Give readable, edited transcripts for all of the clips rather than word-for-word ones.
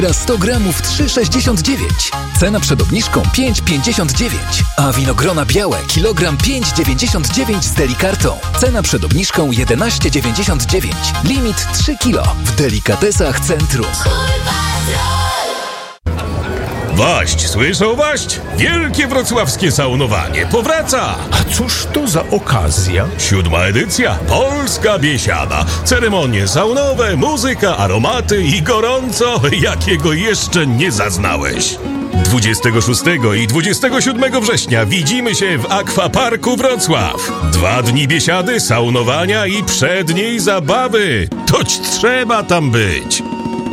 Teraz 100 gramów 3,69. Cena przed obniżką 5,59. A winogrona białe kilogram 5,99 z Delikartą. Cena przed obniżką 11,99. Limit 3 kilo w Delikatesach Centrum. Waść, słyszą waść? Wielkie wrocławskie saunowanie powraca! A cóż to za okazja? 7. edycja Polska Biesiada. Ceremonie saunowe, muzyka, aromaty i gorąco, jakiego jeszcze nie zaznałeś. 26 i 27 września widzimy się w Akwaparku Wrocław. 2 dni biesiady, saunowania i przedniej zabawy. Toć trzeba tam być.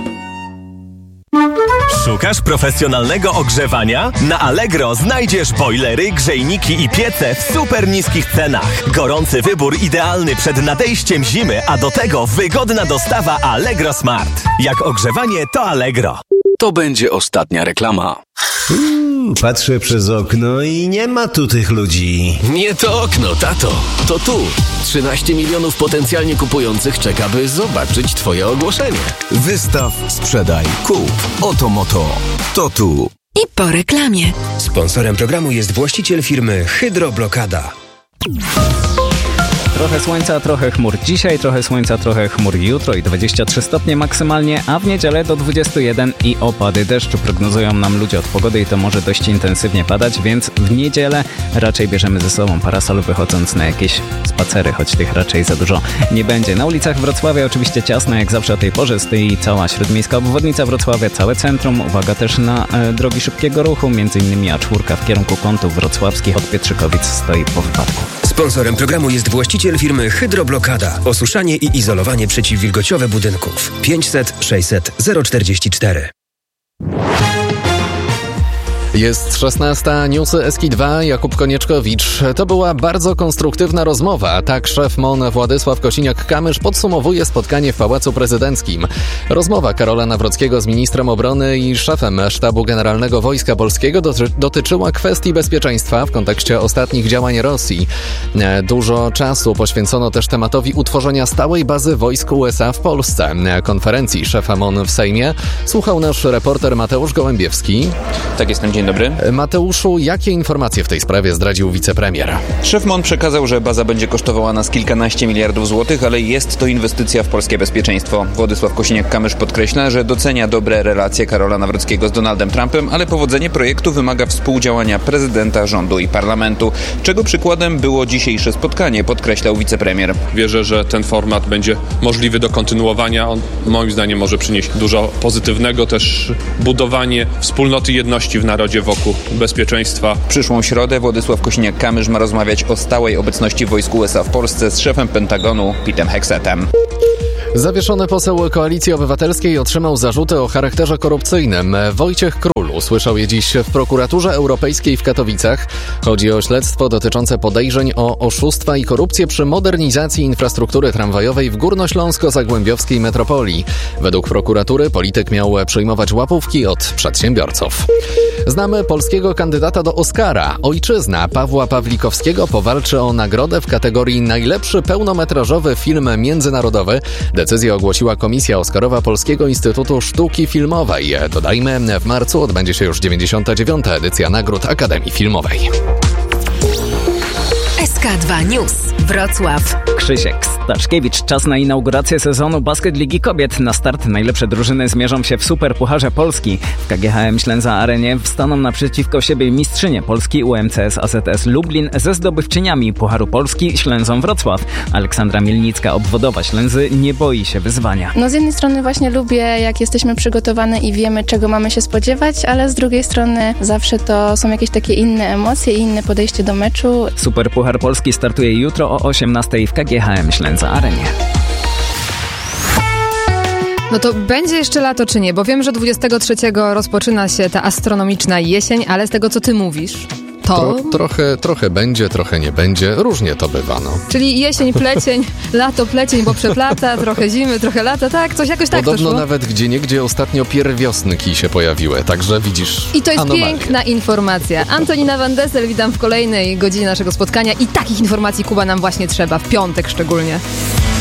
Szukasz profesjonalnego ogrzewania? Na Allegro znajdziesz bojlery, grzejniki i piece w super niskich cenach. Gorący wybór idealny przed nadejściem zimy, a do tego wygodna dostawa Allegro Smart. Jak ogrzewanie, to Allegro. To będzie ostatnia reklama. Patrzę przez okno i nie ma tu tych ludzi. Nie to okno, tato. To tu. 13 milionów potencjalnie kupujących czeka, by zobaczyć twoje ogłoszenie. Wystaw, sprzedaj, kup. Oto moto. To tu. I po reklamie. Sponsorem programu jest właściciel firmy Hydroblokada. Trochę słońca, trochę chmur dzisiaj, trochę słońca, trochę chmur jutro i 23 stopnie maksymalnie, a w niedzielę do 21 i opady deszczu prognozują nam ludzie od pogody i to może dość intensywnie padać, więc w niedzielę raczej bierzemy ze sobą parasol wychodząc na jakieś spacery, choć tych raczej za dużo nie będzie. Na ulicach Wrocławia oczywiście ciasno, jak zawsze o tej porze stoi cała śródmiejska obwodnica Wrocławia, całe centrum. Uwaga też na drogi szybkiego ruchu, m.in. A4 w kierunku kątów wrocławskich od Pietrzykowic stoi po wypadku. Sponsorem programu jest właściciel firmy Hydroblokada. Osuszanie i izolowanie przeciwwilgociowe budynków. 500 600 044. Jest 16, newsy Eski2, Jakub Konieczkowicz. To była bardzo konstruktywna rozmowa. Tak szef MON Władysław Kosiniak-Kamysz podsumowuje spotkanie w Pałacu Prezydenckim. Rozmowa Karola Nawrockiego z ministrem obrony i szefem Sztabu Generalnego Wojska Polskiego dotyczyła kwestii bezpieczeństwa w kontekście ostatnich działań Rosji. Dużo czasu poświęcono też tematowi utworzenia stałej bazy wojsk USA w Polsce. Konferencji szefa MON w Sejmie słuchał nasz reporter Mateusz Gołębiewski. Tak, jestem. Dzień dobry. Mateuszu, jakie informacje w tej sprawie zdradził wicepremier? Szef MON przekazał, że baza będzie kosztowała nas kilkanaście miliardów złotych, ale jest to inwestycja w polskie bezpieczeństwo. Władysław Kosiniak-Kamysz podkreśla, że docenia dobre relacje Karola Nawrockiego z Donaldem Trumpem, ale powodzenie projektu wymaga współdziałania prezydenta, rządu i parlamentu, czego przykładem było dzisiejsze spotkanie, podkreślał wicepremier. Wierzę, że ten format będzie możliwy do kontynuowania. On moim zdaniem może przynieść dużo pozytywnego, też budowanie wspólnoty jedności w narodzie wokół bezpieczeństwa. W przyszłą środę Władysław Kosiniak-Kamysz ma rozmawiać o stałej obecności wojsk USA w Polsce z szefem Pentagonu Petem Hexetem. Zawieszony poseł Koalicji Obywatelskiej otrzymał zarzuty o charakterze korupcyjnym. Wojciech Król usłyszał je dziś w prokuraturze europejskiej w Katowicach. Chodzi o śledztwo dotyczące podejrzeń o oszustwa i korupcję przy modernizacji infrastruktury tramwajowej w górnośląsko-zagłębiowskiej metropolii. Według prokuratury polityk miał przyjmować łapówki od przedsiębiorców. Znamy polskiego kandydata do Oscara. Ojczyzna Pawła Pawlikowskiego powalczy o nagrodę w kategorii najlepszy pełnometrażowy film międzynarodowy. Decyzję ogłosiła Komisja Oscarowa Polskiego Instytutu Sztuki Filmowej. Dodajmy, w marcu odbędzie się już 99. edycja Nagród Akademii Filmowej. SK2 News. Wrocław. Krzysiek Staszkiewicz. Czas na inaugurację sezonu Basket Ligi Kobiet. Na start najlepsze drużyny zmierzą się w Superpucharze Polski. W KGHM Ślęza Arenie wstaną naprzeciwko siebie mistrzynie Polski UMCS AZS Lublin ze zdobywczyniami Pucharu Polski Ślęzą Wrocław. Aleksandra Mielnicka, obwodowa Ślęzy, nie boi się wyzwania. Z jednej strony właśnie lubię, jak jesteśmy przygotowane i wiemy, czego mamy się spodziewać, ale z drugiej strony zawsze to są jakieś takie inne emocje i inne podejście do meczu. Superpuchar Polski startuje jutro o 18:00 w KGHM Ślęza Arenie. No to będzie jeszcze lato czy nie? Bo wiem, że 23 rozpoczyna się ta astronomiczna jesień, ale z tego, co ty mówisz, to... Trochę będzie, trochę nie będzie. Różnie to bywa, no. Czyli jesień, plecień, lato, plecień, bo przeplata, trochę zimy, trochę lata, tak? Coś jakoś tak Podobno to szło. nawet gdzieniegdzie ostatnio pierwiosnki się pojawiły, także widzisz I to jest anomalię. piękna informacja. Antonina Van Dessel, witam w kolejnej godzinie naszego spotkania i takich informacji, Kuba, nam właśnie trzeba, w piątek szczególnie.